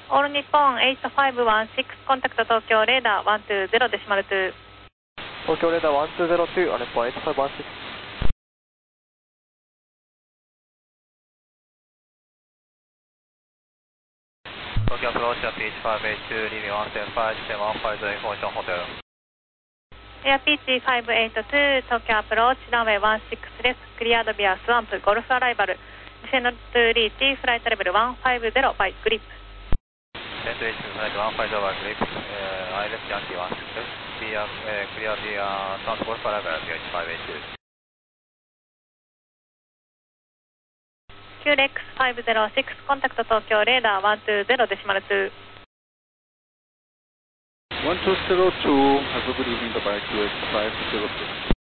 オール日本8516コンタクト東京レーダー120デシマル2。 東京レーダー1202、オール日本8516。 東京アプローチは P8582 leaving 175 information hotel。 エアピーチ582東京アプローチランウェイ16です。クリアードビアスワンプゴルフアライバル。Descend to reach フライトレベル150 by grip。 Descend to reach フライト150 by grip。I left Yankee 16。Clear the sound golf arrival at PH582。 QREX506コンタクト東京レーダー120デシマル2。 1202 have a good evening, goodbye QX506。